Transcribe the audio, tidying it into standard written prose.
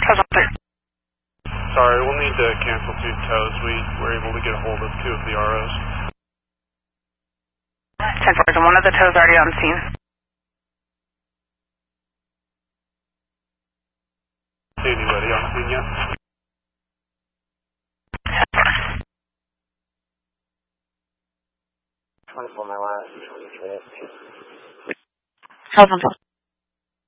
Sorry, we'll need to cancel 2 tows. We were able to get a hold of 2 of the ROs. 10-4, and one of the tows already on scene. See anybody on scene yet? My last 23. Hold on.